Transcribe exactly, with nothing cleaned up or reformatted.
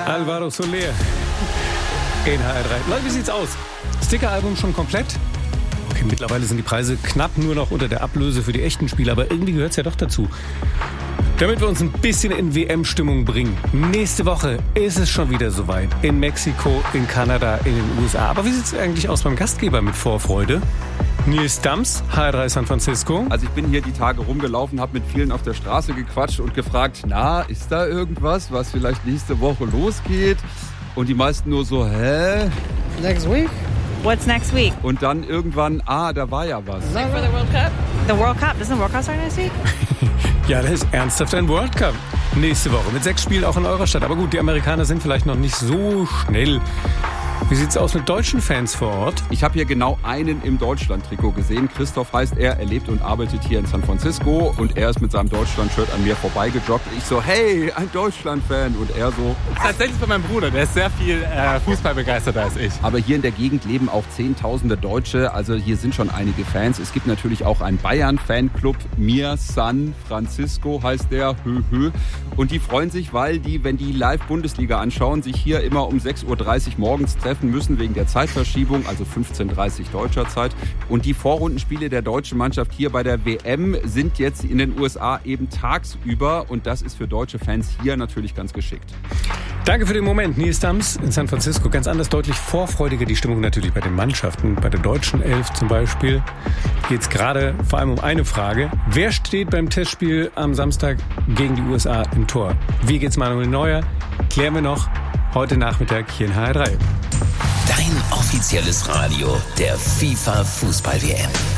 Alvaro Soler in H R drei. Leute, wie sieht's aus? Sticker-Album schon komplett? Okay, mittlerweile sind die Preise knapp nur noch unter der Ablöse für die echten Spiele, aber irgendwie gehört es ja doch dazu. Damit wir uns ein bisschen in W M-Stimmung bringen. Nächste Woche ist es schon wieder soweit. In Mexiko, in Kanada, in den U S A. Aber wie sieht es eigentlich aus beim Gastgeber mit Vorfreude? Nils Dams, H R drei San Francisco. Also ich bin hier die Tage rumgelaufen, habe mit vielen auf der Straße gequatscht und gefragt, na, ist da irgendwas, was vielleicht nächste Woche losgeht? Und die meisten nur so, hä? Next week? What's next week? Und dann irgendwann, ah, da war ja was. Like for the World Cup? The World Cup? Doesn't the World Cup start next week? Ja, das ist ernsthaft ein World Cup. Nächste Woche mit sechs Spielen auch in eurer Stadt. Aber gut, die Amerikaner sind vielleicht noch nicht so schnell. Wie sieht's aus mit deutschen Fans vor Ort? Ich habe hier genau einen im Deutschland-Trikot gesehen. Christoph heißt er, er lebt und arbeitet hier in San Francisco und er ist mit seinem Deutschland-Shirt an mir vorbeigejoggt. Ich so, hey, ein Deutschland-Fan. Und er so... Tatsächlich bei meinem Bruder, der ist sehr viel äh, Fußball begeisterter als ich. Aber hier in der Gegend leben auch Zehntausende Deutsche, also hier sind schon einige Fans. Es gibt natürlich auch einen Bayern-Fanclub, Mir San Francisco heißt der, hö hö. Und die freuen sich, weil die, wenn die Live-Bundesliga anschauen, sich hier immer um sechs Uhr dreißig morgens treffen müssen wegen der Zeitverschiebung, also fünfzehn Uhr dreißig deutscher Zeit. Und die Vorrundenspiele der deutschen Mannschaft hier bei der W M sind jetzt in den U S A eben tagsüber und das ist für deutsche Fans hier natürlich ganz geschickt. Danke für den Moment, Nils Dams in San Francisco. Ganz anders, deutlich vorfreudiger die Stimmung natürlich bei den Mannschaften. Bei der deutschen Elf zum Beispiel geht es gerade vor allem um eine Frage. Wer steht beim Testspiel am Samstag gegen die U S A im Tor? Wie geht's Manuel Neuer? Klären wir noch heute Nachmittag hier in H R drei. Dein offizielles Radio der FIFA Fußball-W M.